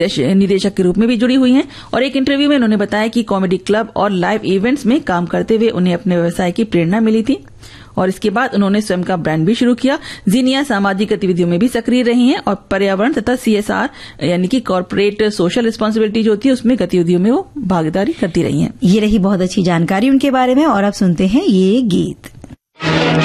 निदेशक के रूप में भी जुड़ी हुई हैं और एक इंटरव्यू में उन्होंने बताया कि कॉमेडी क्लब और लाइव इवेंट्स में काम करते हुए उन्हें अपने व्यवसाय की प्रेरणा मिली थी और इसके बाद उन्होंने स्वयं का ब्रांड भी शुरू किया। जीनिया सामाजिक गतिविधियों में भी सक्रिय रही हैं और पर्यावरण तथा CSR यानी कि कॉर्पोरेट सोशल रिस्पांसिबिलिटी जो होती है उसमें गतिविधियों में वो भागीदारी करती रही हैं। ये रही बहुत अच्छी जानकारी उनके बारे में और अब सुनते हैं ये गीत।